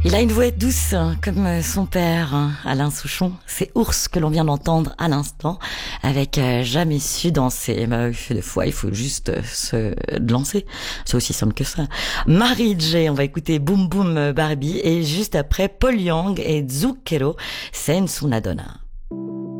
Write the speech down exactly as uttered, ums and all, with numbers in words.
Il a une voix douce, hein, comme son père, hein, Alain Souchon. C'est Ours que l'on vient d'entendre à l'instant, avec euh, Jamais su danser. Bah, des fois, il faut juste euh, se lancer. C'est aussi simple que ça. Marie J, on va écouter Boom Boom Barbie, et juste après, Paul Young et Zucchero, Senza una donna.